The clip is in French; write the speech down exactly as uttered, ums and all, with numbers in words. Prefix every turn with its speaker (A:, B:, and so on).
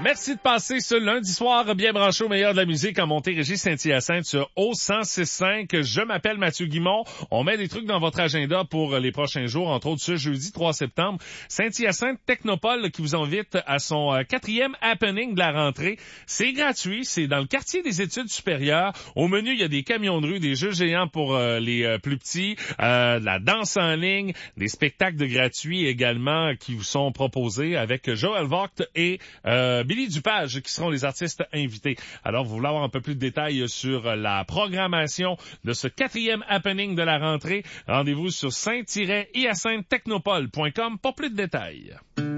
A: Merci de passer ce lundi soir bien branché au meilleur de la musique en Montérégie Saint-Hyacinthe sur O cent six cinq. Je m'appelle Mathieu Guimond. On met des trucs dans votre agenda pour les prochains jours, entre autres ce jeudi trois septembre. Saint-Hyacinthe Technopole qui vous invite à son euh, quatrième happening de la rentrée. C'est gratuit, c'est dans le quartier des études supérieures. Au menu, il y a des camions de rue, des jeux géants pour euh, les euh, plus petits, euh, de la danse en ligne, des spectacles de gratuits également qui vous sont proposés avec Joël Vogt et euh, Billy Dupage qui seront les artistes invités. Alors, vous voulez avoir un peu plus de détails sur la programmation de ce quatrième happening de la rentrée, rendez-vous sur saint hyacinthe technopole point com pour plus de détails.